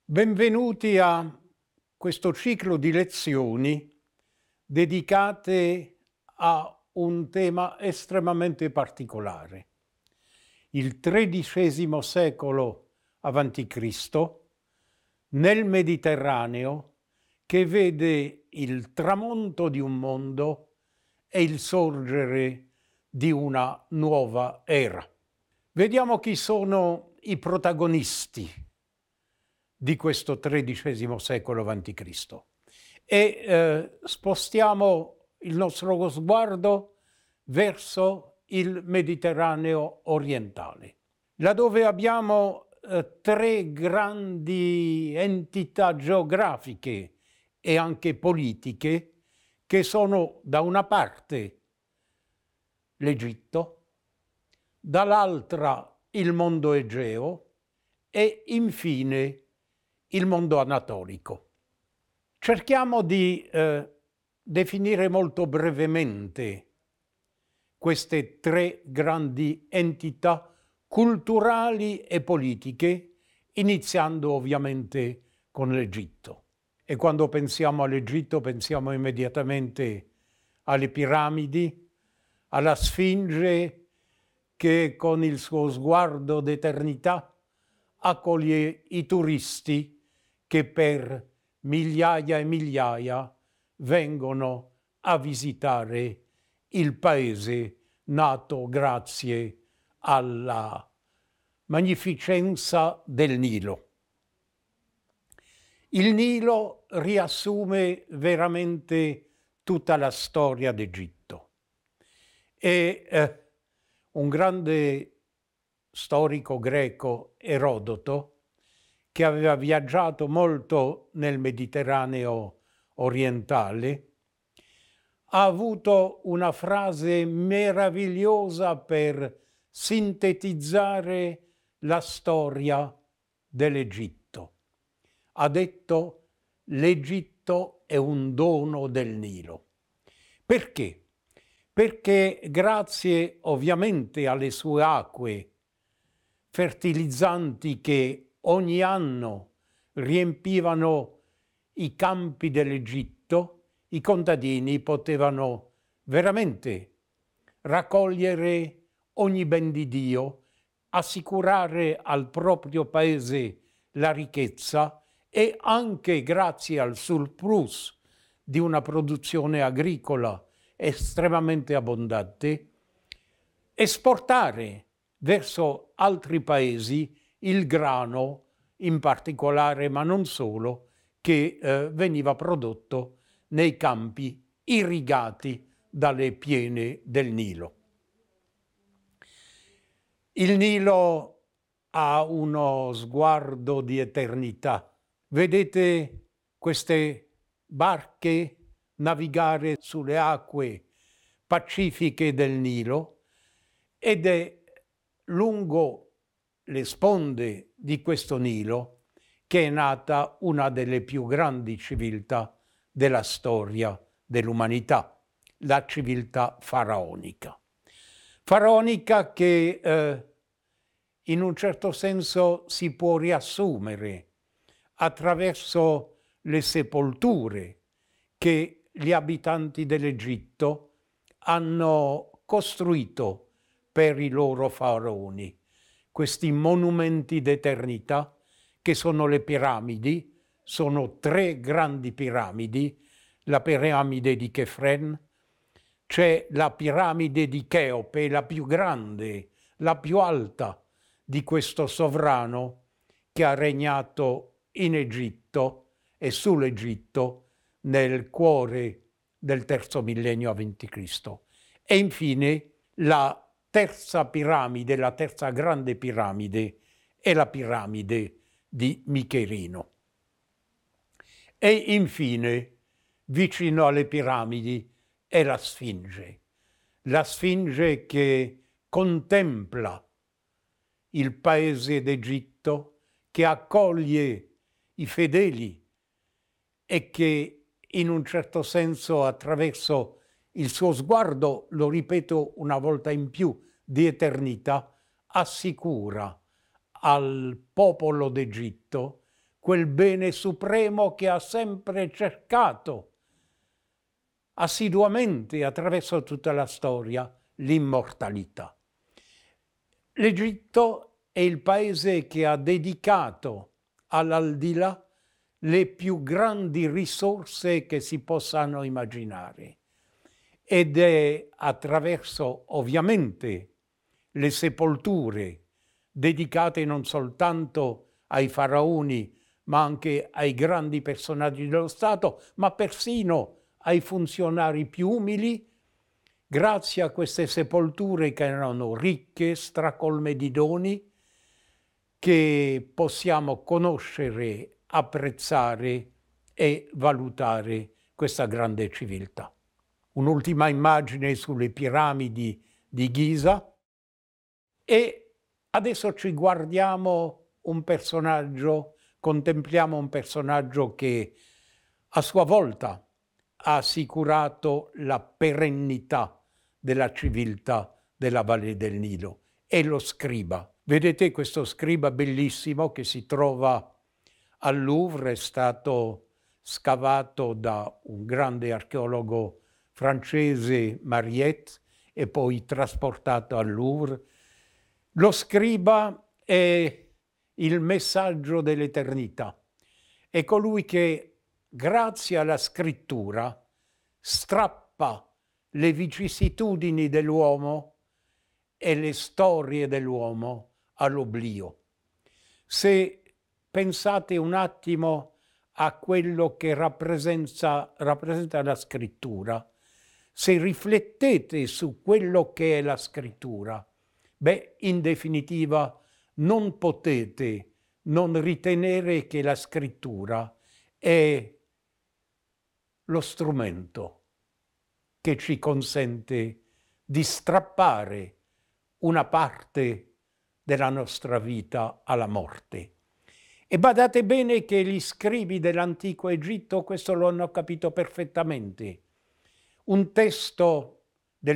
Benvenuti a questo ciclo di lezioni dedicate a un tema estremamente particolare. Il XIII secolo a.C. nel Mediterraneo, che vede il tramonto di un mondo e il sorgere di una nuova era. Vediamo chi sono i protagonisti di questo XIII secolo a.C. e spostiamo il nostro sguardo verso il Mediterraneo orientale, laddove abbiamo tre grandi entità geografiche e anche politiche che sono da una parte l'Egitto, dall'altra il mondo Egeo e infine il mondo anatolico. Cerchiamo di definire molto brevemente queste tre grandi entità culturali e politiche, iniziando ovviamente con l'Egitto. E quando pensiamo all'Egitto pensiamo immediatamente alle piramidi, alla Sfinge che con il suo sguardo d'eternità accoglie i turisti che per migliaia e migliaia vengono a visitare il paese nato grazie alla magnificenza del Nilo. Il Nilo riassume veramente tutta la storia d'Egitto e un grande storico greco, Erodoto, che aveva viaggiato molto nel Mediterraneo orientale, ha avuto una frase meravigliosa per sintetizzare la storia dell'Egitto. Ha detto: l'Egitto è un dono del Nilo. Perché? Perché grazie ovviamente alle sue acque fertilizzanti che ogni anno riempivano i campi dell'Egitto, i contadini potevano veramente raccogliere ogni ben di Dio, assicurare al proprio paese la ricchezza e anche grazie al surplus di una produzione agricola estremamente abbondante, esportare verso altri paesi il grano in particolare, ma non solo, che veniva prodotto nei campi irrigati dalle piene del Nilo. Il Nilo ha uno sguardo di eternità. Vedete queste barche navigare sulle acque pacifiche del Nilo ed è lungo le sponde di questo Nilo che è nata una delle più grandi civiltà della storia dell'umanità, la civiltà faraonica. Faraonica che in un certo senso si può riassumere attraverso le sepolture che gli abitanti dell'Egitto hanno costruito per i loro faraoni, questi monumenti d'eternità che sono le piramidi. Sono tre grandi piramidi: la piramide di Chefren, c'è la piramide di Cheope, la più grande, la più alta di questo sovrano che ha regnato in Egitto e sull'Egitto nel cuore del terzo millennio a.C. E infine la terza piramide, la terza grande piramide, è la piramide di Micherino. E infine, vicino alle piramidi, è la Sfinge che contempla il paese d'Egitto, che accoglie i fedeli e che in un certo senso attraverso il suo sguardo, lo ripeto una volta in più, di eternità, assicura al popolo d'Egitto quel bene supremo che ha sempre cercato assiduamente attraverso tutta la storia, l'immortalità. L'Egitto è il paese che ha dedicato all'aldilà le più grandi risorse che si possano immaginare, ed è attraverso ovviamente le sepolture dedicate non soltanto ai faraoni, ma anche ai grandi personaggi dello Stato, ma persino ai funzionari più umili, grazie a queste sepolture che erano ricche, stracolme di doni, che possiamo conoscere, apprezzare e valutare questa grande civiltà. Un'ultima immagine sulle piramidi di Giza, e adesso ci guardiamo un personaggio, contempliamo un personaggio che a sua volta ha assicurato la perennità della civiltà della Valle del Nilo, è lo scriba. Vedete questo scriba bellissimo che si trova al Louvre, è stato scavato da un grande archeologo francese, Mariette, e poi trasportato al Louvre. Lo scriba è il messaggio dell'eternità, è colui che grazie alla scrittura strappa le vicissitudini dell'uomo e le storie dell'uomo all'oblio. Se pensate un attimo a quello che rappresenta la scrittura, se riflettete su quello che è la scrittura, in definitiva non potete non ritenere che la scrittura è lo strumento che ci consente di strappare una parte della nostra vita alla morte. E badate bene che gli scribi dell'antico Egitto questo lo hanno capito perfettamente. Un testo